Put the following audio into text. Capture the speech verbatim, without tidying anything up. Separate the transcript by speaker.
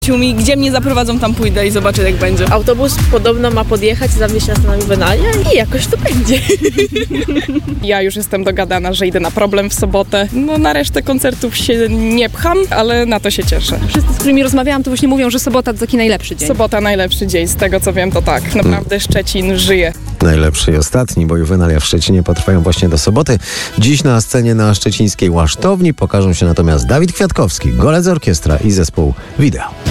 Speaker 1: mi, gdzie mnie zaprowadzą, tam pójdę i zobaczę, jak będzie.
Speaker 2: Autobus podobno ma podjechać, zawieźć nas na nami Wenalia i jakoś to będzie.
Speaker 3: Ja już jestem dogadana, że idę na Problem w sobotę. No na resztę koncertów się nie pcham, ale na to się cieszę.
Speaker 4: Wszyscy, z którymi rozmawiałam, to właśnie mówią, że sobota to taki najlepszy dzień.
Speaker 3: Sobota najlepszy dzień, z tego co wiem to tak. Naprawdę Szczecin żyje.
Speaker 5: Najlepszy i ostatni, bo Juwenalia w Szczecinie potrwają właśnie do soboty. Dziś na scenie na szczecińskiej Łasztowni pokażą się natomiast Dawid Kwiatkowski, Golec Orkiestra i zespół Wideo.